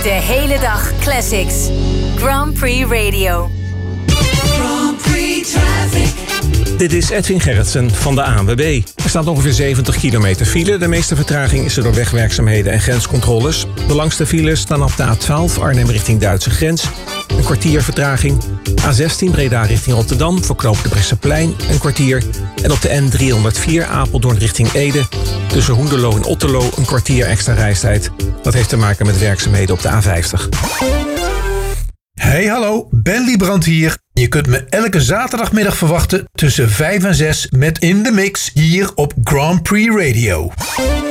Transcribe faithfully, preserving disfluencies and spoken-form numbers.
De hele dag classics. Grand Prix Radio. Grand Prix Traffic. Dit is Edwin Gerritsen van de A N W B. Er staat ongeveer zeventig kilometer file. De meeste vertraging is er door wegwerkzaamheden en grenscontroles. De langste files staan op de A twaalf Arnhem richting Duitse grens. Een kwartier vertraging. A zestien Breda richting Rotterdam voor knoop de Bresseplein een kwartier. En op de N driehonderdvier Apeldoorn richting Ede. Tussen Hoenderloo en Otterloo een kwartier extra reistijd. Dat heeft te maken met werkzaamheden op de A vijftig. Hey hallo, Ben Liebrand hier. Je kunt me elke zaterdagmiddag verwachten tussen vijf en zes met In The Mix hier op Grand Prix Radio.